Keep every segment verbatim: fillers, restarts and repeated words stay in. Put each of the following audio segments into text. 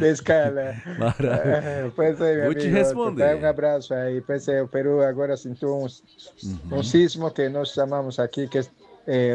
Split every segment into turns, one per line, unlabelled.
de escala.
Maravilha.
Eh, pois é, meu
Vou te
amigo, tá, um
responder.
abraço aí. Pois é, o Peru agora sentiu um, um
Uhum.
sismo que nós chamamos aqui, que é eh,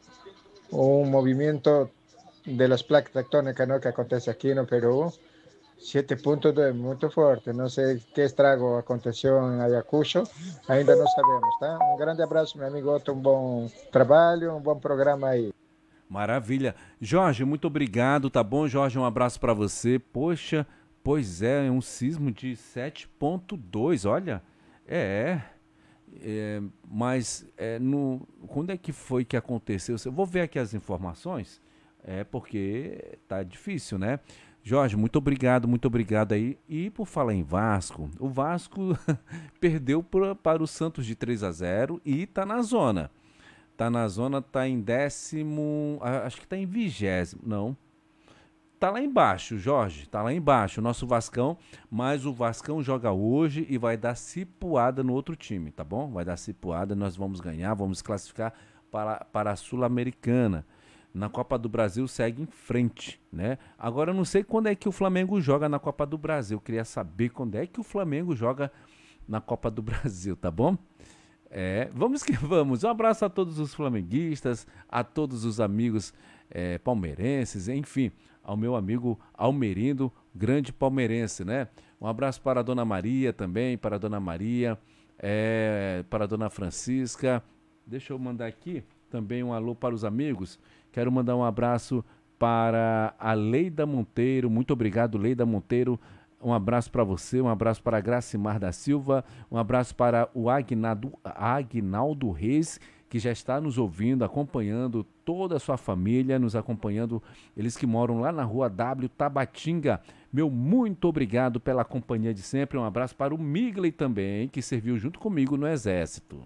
um movimento de las placas tectónicas, ¿no? Que acontece aqui no Peru. Sete ponto dois, muito forte. Não sei que estrago aconteceu em Ayacucho, ainda não sabemos, tá? Um grande abraço, meu amigo Otto, um bom trabalho, um bom programa aí.
Maravilha. Jorge, muito obrigado, tá bom, Jorge? Um abraço pra você. Poxa, pois é, é um sismo de sete ponto dois, olha. É, é, mas é, no, quando é que foi que aconteceu? Eu vou ver aqui as informações, é porque tá difícil, né? Jorge, muito obrigado, muito obrigado aí. E por falar em Vasco, o Vasco perdeu pra- para o Santos de três a zero e tá na zona. Tá na zona, tá em décimo, a- acho que tá em vigésimo, não. Tá lá embaixo, Jorge, tá lá embaixo, o nosso Vascão, mas o Vascão joga hoje e vai dar cipuada no outro time, tá bom? Vai dar cipuada, nós vamos ganhar, vamos classificar para, para a Sul-Americana. Na Copa do Brasil segue em frente, né? Agora eu não sei quando é que o Flamengo joga na Copa do Brasil, eu queria saber quando é que o Flamengo joga na Copa do Brasil, tá bom? É, vamos que vamos. Um abraço a todos os flamenguistas, a todos os amigos é, palmeirenses, enfim, ao meu amigo Almerindo, grande palmeirense, né? Um abraço para a Dona Maria também, para a Dona Maria, é, para a Dona Francisca. Deixa eu mandar aqui também um alô para os amigos. Quero mandar um abraço para a Leida Monteiro. Muito obrigado, Leida Monteiro. Um abraço para você, um abraço para a Gracimar da Silva, um abraço para o Agnaldo, Agnaldo Reis, que já está nos ouvindo, acompanhando toda a sua família, nos acompanhando, eles que moram lá na rua W, Tabatinga. Meu muito obrigado pela companhia de sempre. Um abraço para o Migley também, que serviu junto comigo no Exército.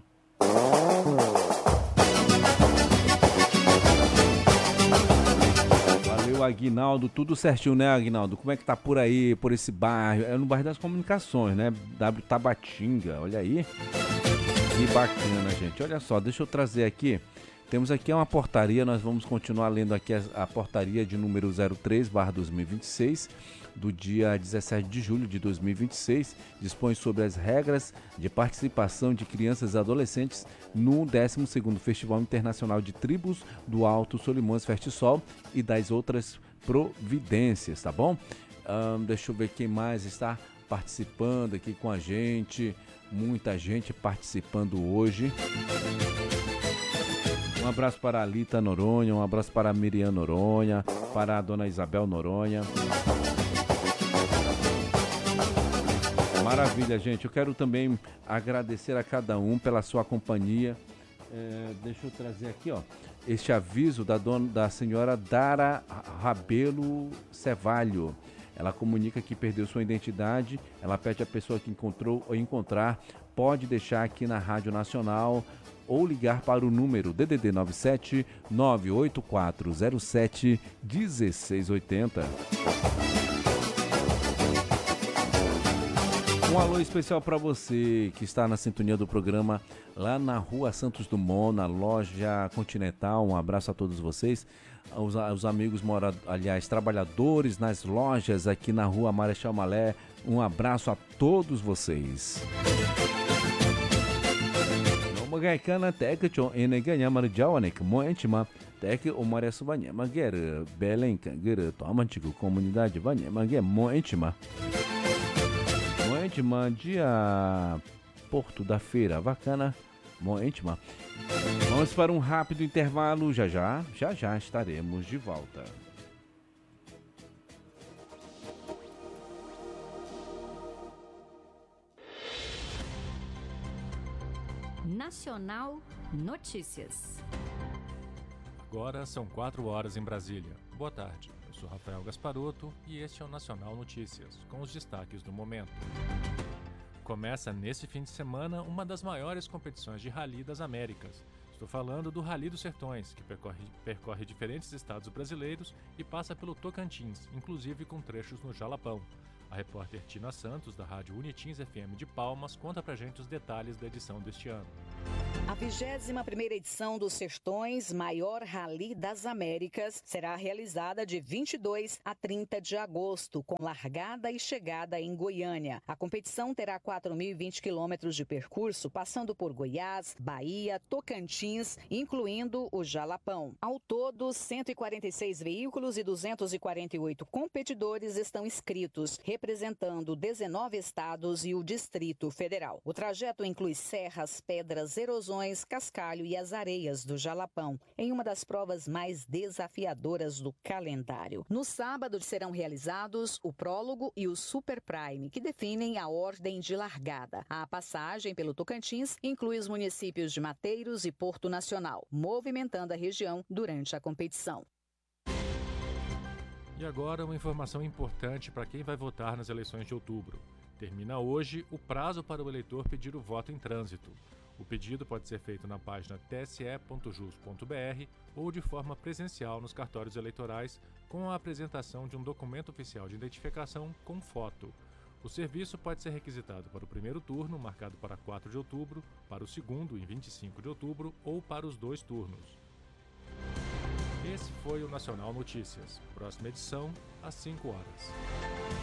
Valeu, Aguinaldo. Tudo certinho, né, Aguinaldo? Como é que tá por aí, por esse bairro? É no bairro das Comunicações, né? W Tabatinga, olha aí. Que bacana, gente. Olha só, deixa eu trazer aqui. Temos aqui uma portaria, nós vamos continuar lendo aqui a, a portaria de número zero três barra dois mil e vinte e seis, do dia dezessete de julho de dois mil e vinte e seis, dispõe sobre as regras de participação de crianças e adolescentes no décimo segundo Festival Internacional de Tribos do Alto Solimões Fertisol e das outras providências, tá bom? Ahn, deixa eu ver quem mais está participando aqui com a gente. Muita gente participando hoje. Um abraço para a Alita Noronha, um abraço para a Miriam Noronha, para a dona Isabel Noronha. Maravilha, gente. Eu quero também agradecer a cada um pela sua companhia. É, deixa eu trazer aqui, ó, este aviso da, dona, da senhora Dara Rabelo Cevalho. Ela comunica que perdeu sua identidade. Ela pede a pessoa que encontrou ou encontrar, pode deixar aqui na Rádio Nacional ou ligar para o número D D D nove sete nove oito quatro zero sete um seis oito zero. Um alô especial para você que está na sintonia do programa lá na Rua Santos Dumont, na loja Continental. Um abraço a todos vocês, os, os amigos, mora, aliás, trabalhadores nas lojas aqui na Rua Marechal Malé. Um abraço a todos vocês. Magaikana tek cho ene ganha marjawanek moentima tek o maresu banha mager belenka ger to amantigo comunidade banha mager moentima moentima dia Porto da Feira bacana moentima. Vamos para um rápido intervalo, já já já já estaremos de volta.
Nacional Notícias.
Agora são quatro horas em Brasília. Boa tarde, eu sou Rafael Gasparotto e este é o Nacional Notícias, com os destaques do momento. Começa neste fim de semana uma das maiores competições de rally das Américas. Estou falando do Rally dos Sertões, que percorre, percorre diferentes estados brasileiros e passa pelo Tocantins, inclusive com trechos no Jalapão. A repórter Tina Santos, da Rádio Unitins F M de Palmas, conta pra gente os detalhes da edição deste ano.
A vigésima primeira edição dos Sertões, maior rally das Américas, será realizada de vinte e dois a trinta de agosto, com largada e chegada em Goiânia. A competição terá quatro mil e vinte quilômetros de percurso, passando por Goiás, Bahia, Tocantins, incluindo o Jalapão. Ao todo, cento e quarenta e seis veículos e duzentos e quarenta e oito competidores estão inscritos, representando dezenove estados e o Distrito Federal. O trajeto inclui serras, pedras, erosões, cascalho e as areias do Jalapão, em uma das provas mais desafiadoras do calendário. No sábado serão realizados o prólogo e o Super Prime, que definem a ordem de largada. A passagem pelo Tocantins inclui os municípios de Mateiros e Porto Nacional, movimentando a região durante a competição.
E agora uma informação importante para quem vai votar nas eleições de outubro. Termina hoje o prazo para o eleitor pedir o voto em trânsito. O pedido pode ser feito na página t s e ponto jus ponto b r ou de forma presencial nos cartórios eleitorais com a apresentação de um documento oficial de identificação com foto. O serviço pode ser requisitado para o primeiro turno, marcado para quatro de outubro, para o segundo, em vinte e cinco de outubro, ou para os dois turnos. Esse foi o Nacional Notícias. Próxima edição, às cinco horas.